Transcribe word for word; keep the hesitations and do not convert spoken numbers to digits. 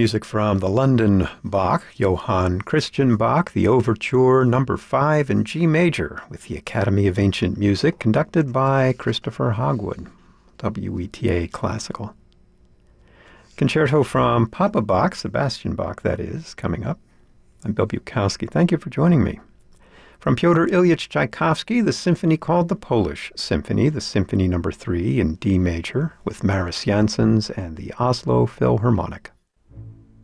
Music from the London Bach, Johann Christian Bach, the Overture number five in G major with the Academy of Ancient Music, conducted by Christopher Hogwood, W E T A Classical. Concerto from Papa Bach, Sebastian Bach that is, coming up. I'm Bill Bukowski. Thank you for joining me. From Pyotr Ilyich Tchaikovsky, the symphony called the Polish Symphony, the Symphony number three in D major with Maris Janssens and the Oslo Philharmonic.